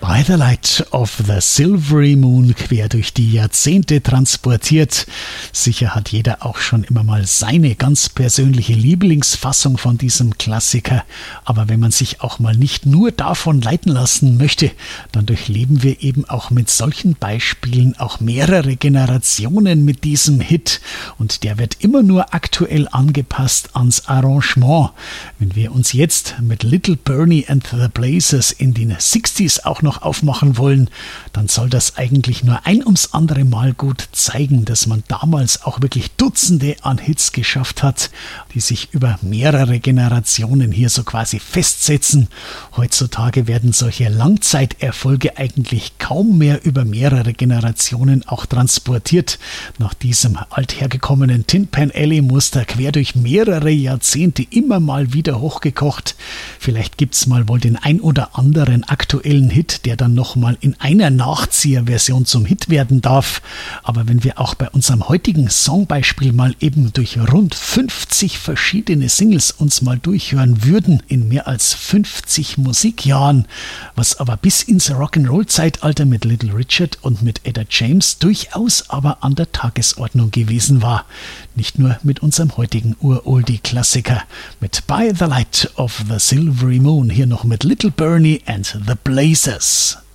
By the Light of the Silvery Moon, quer durch die Jahrzehnte transportiert. Sicher hat jeder auch schon immer mal seine ganz persönliche Lieblingsfassung von diesem Klassiker. Aber wenn man sich auch mal nicht nur davon leiten lassen möchte, dann durchleben wir eben auch mit solchen Beispielen auch mehrere Generationen mit diesem Hit. Und der wird immer nur aktuell angepasst ans Arrangement. Wenn wir uns jetzt mit Little Bernie and the Blazers in den 60s auch noch aufmachen wollen, dann soll das eigentlich nur ein ums andere Mal gut zeigen, dass man damals auch wirklich Dutzende an Hits geschafft hat, die sich über mehrere Generationen hier so quasi festsetzen. Heutzutage werden solche Langzeiterfolge eigentlich kaum mehr über mehrere Generationen auch transportiert. Nach diesem althergekommenen Tin Pan Alley Muster quer durch mehrere Jahrzehnte immer mal wieder hochgekocht. Vielleicht gibt's mal wohl den ein oder anderen aktuellen Hit, der dann nochmal in einer Nachzieherversion zum Hit werden darf. Aber wenn wir auch bei unserem heutigen Songbeispiel mal eben durch rund 50 verschiedene Singles uns mal durchhören würden, in mehr als 50 Musikjahren, was aber bis ins Rock'n'Roll-Zeitalter mit Little Richard und mit Etta James durchaus aber an der Tagesordnung gewesen war. Nicht nur mit unserem heutigen Uroldie-Klassiker, mit By the Light of the Silvery Moon, hier noch mit Little Bernie and the Blazers.